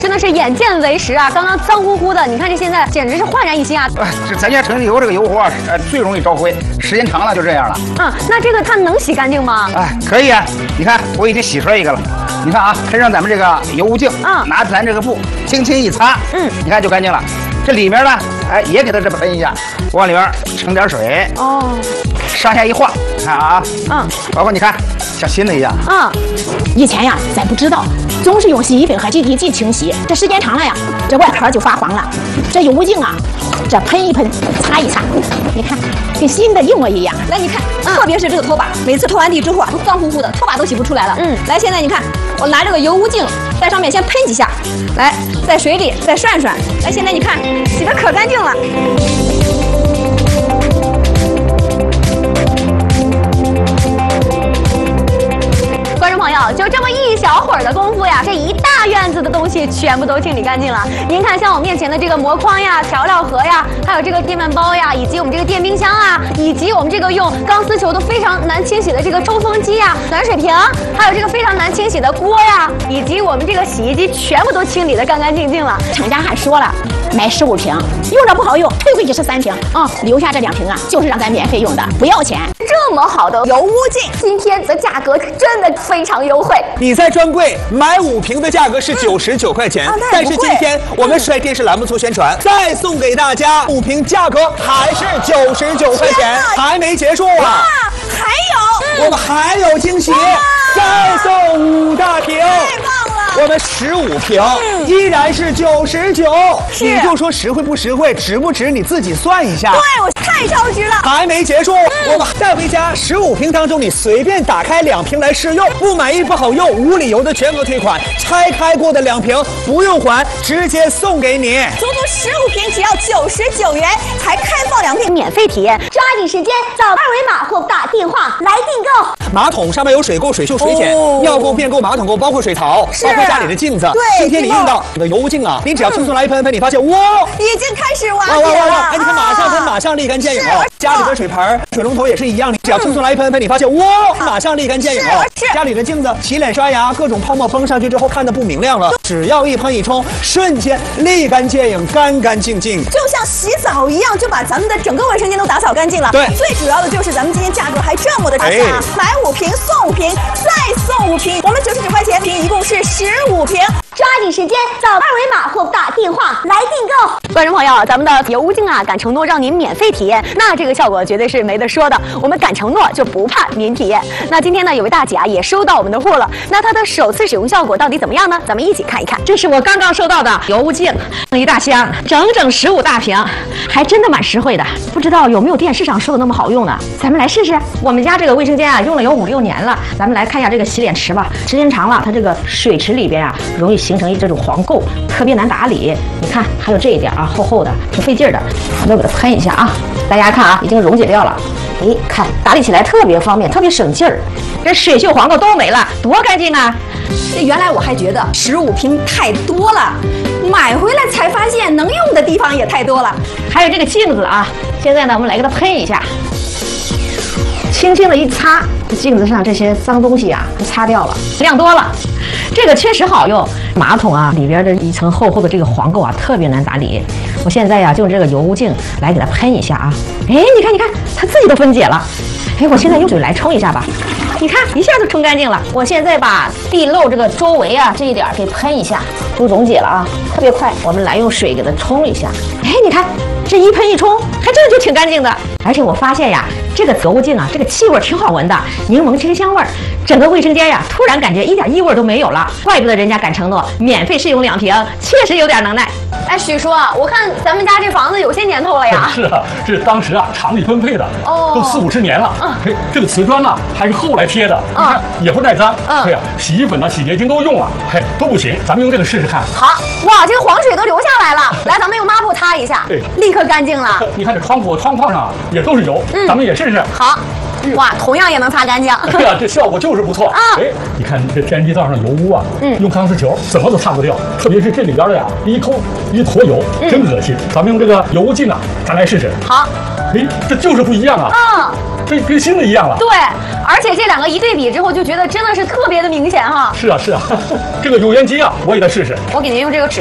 真的是眼见为实啊！刚刚脏乎乎的，你看这现在简直是焕然一新啊！ 这咱家纯油这个油壶啊，最容易招灰，时间长了就这样了。 那这个它能洗干净吗？ 可以啊。你看我已经洗出来一个了。你看啊，喷上咱们这个油污净，拿咱这个布轻轻一擦，你看就干净了。这里面呢，也给它这么喷一下，往里边盛点水，上下一晃，看啊，包括你看像新的一样。 以前呀，咱不知道，总是用洗衣粉和挤地剂清洗，这时间长了呀，这外壳就发黄了。这油污净啊，这喷一喷，擦一擦，你看跟新的一模一样。 来，你看，特别是这个拖把，每次拖完地之后啊，都脏乎乎的，拖把都洗不出来了。来，现在你看，我拿这个油污净在上面先喷几下，来，在水里再涮涮。来，现在你看，洗得可干净了。 观众朋友，就这么一小会儿的功夫呀，这一大院子的东西全部都清理干净了。您看，像我面前的这个膜筐呀、调料盒呀，还有这个电饭煲呀，以及我们这个电冰箱啊，以及我们这个用钢丝球都非常难清洗的这个抽风机呀、暖水瓶，还有这个非常难清洗的锅呀，以及我们这个洗衣机，全部都清理得干干净净了。 厂家还说了，买15瓶，用着不好用，退回去13瓶留下这2瓶啊，就是让咱免费用的，不要钱。 这么好的油污净，今天的价格真的非常优惠。 你在专柜买5瓶的价格是99块钱，但是今天我们率电视栏目做宣传，再送给大家5瓶，价格还是99块钱，还没结束啊！ 还有， 我们还有惊喜，再送5大瓶。 太棒了！ 我们15瓶依然是99，你就说实惠不实惠，值不值你自己算一下。 对，我太超值了。 还没结束，我们带回家15瓶当中，你随便打开2瓶来试用，不满意不好用，无理由的全额退款，拆开过的2瓶不用还，直接送给你。 足足15瓶只要99元，才开放2瓶免费体验， 抓紧时间扫2维码或打电话来订购。 马桶上面有水垢、水锈、水碱，尿垢、便垢、马桶垢，包括水槽，包括家里的镜子。 对， 今天你用到你的油污净啊，你只要轻松来一喷，你发现哇， 已经开始瓦解了。 哎，你看马上喷，马上立竿见影了。家里的水盆、水龙头也是一样，你只要轻松来一喷，你发现哇，马上立竿见影了。家里的镜子、洗脸刷牙，各种泡沫封上去之后看得不明亮了，只要一喷一冲，瞬间立竿见影，干干净净， 就像洗澡一样，就把咱们的整个卫生间都打扫干净了。 对， 最主要的就是咱们今天价格还这么的差价，买5瓶送5瓶，再送5瓶，我们99块钱瓶，一共是15瓶。 抓紧时间扫2维码或打电话来订购。 观众朋友，咱们的油污净啊，敢承诺让您免费体验，那这个效果绝对是没得说的。我们敢承诺就不怕您体验。那今天呢，有位大姐啊也收到我们的货了，那她的首次使用效果到底怎么样呢？咱们一起看一看。 这是我刚刚收到的油污净，一大箱，整整15大瓶，还真的蛮实惠的。不知道有没有电视上说的那么好用呢？咱们来试试。我们家这个卫生间啊，用了有5、6年了，咱们来看一下这个洗脸池吧。时间长了，它这个水池里边啊，容易形成这种黄垢，特别难打理。你看，还有这一点啊，厚厚的，挺费劲的。我都给它喷一下啊，大家看啊，已经溶解掉了。哎，看打理起来特别方便，特别省劲儿。这水锈黄垢都没了，多干净啊！ 这原来我还觉得15瓶太多了，买回来才发现能用的地方也太多了。 还有这个镜子啊，现在呢，我们来给它喷一下，轻轻的一擦，镜子上这些脏东西啊，就擦掉了，亮多了。这个确实好用，马桶啊里边的一层厚厚的这个黄垢啊，特别难打理。我现在呀，就用这个油污净来给它喷一下啊，哎，你看，它自己都分解了。哎，我现在用水来冲一下吧，你看一下就冲干净了。我现在把地漏这个周围啊这一点给喷一下，都溶解了啊，特别快。我们来用水给它冲一下，哎，你看这一喷一冲，还真的就挺干净的。而且我发现呀，这个油污净啊，这个气味挺好闻的，柠檬清香味儿，整个卫生间呀，突然感觉一点异味都没有了。怪不得人家敢承诺免费试用2瓶，确实有点能耐。 哎，许叔啊，我看咱们家这房子有些年头了呀。 是啊，这当时啊厂里分配的，都40、50年了。嘿，这个瓷砖呢还是后来贴的，你看也不耐脏。对呀，洗衣粉呢、洗洁精都用了，嘿，都不行。咱们用这个试试看。 好，哇，这个黄水都流下来了。来，咱们用抹布擦一下，立刻干净了。 你看这窗框上也都是油，咱们也试试。 好。哇，同样也能擦干净。 对呀，这效果就是不错啊！哎，你看这天然气灶上油污啊，用钢丝球怎么都擦不掉，特别是这里边的呀，一抠一坨油，真恶心。咱们用这个油污净啊，咱来试试。 好。 哎，这就是不一样啊！ 跟新的一样了。 对，而且这两个一对比之后，就觉得真的是特别的明显哈。 是啊，这个油烟机啊，我也得试试。 我给您用这个尺。